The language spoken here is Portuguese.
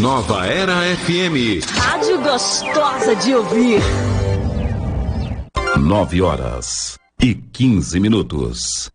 Nova Era FM. Rádio gostosa de ouvir. 9h15.